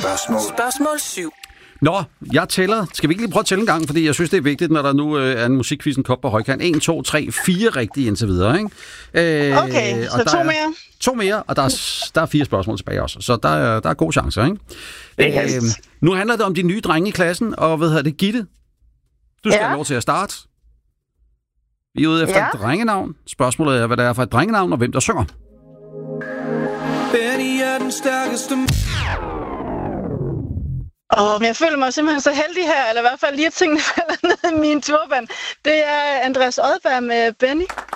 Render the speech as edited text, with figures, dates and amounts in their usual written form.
Spørgsmål 7. Nå, jeg tæller. Skal vi ikke lige prøve at tælle en gang? Fordi jeg synes, det er vigtigt, når der nu er en musikquizzen kop på højkant. 1, 2, 3, 4 rigtige indtil videre, ikke? Okay, så 2 mere. 2 mere, og der er 4 spørgsmål tilbage også. Så der er gode chancer, ikke? Nu handler det om de nye drenge i klassen, og hvad hedder det, Gitte? Du skal have lov til at starte. Vi er ude efter et drengenavn. Spørgsmålet er, hvad det er for et drengenavn, og hvem der synger. Benny er den stærkeste. Men jeg føler mig simpelthen så heldig her, eller i hvert fald lige at tingene falder ned i min turban. Det er Andreas Odberg med Benny.